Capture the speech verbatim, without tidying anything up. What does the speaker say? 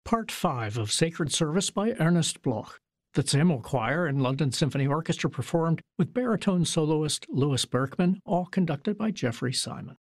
Part five of Sacred Service by Ernest Bloch. The Samuel Choir and London Symphony Orchestra performed with baritone soloist Louis Berkman, all conducted by Jeffrey Simon.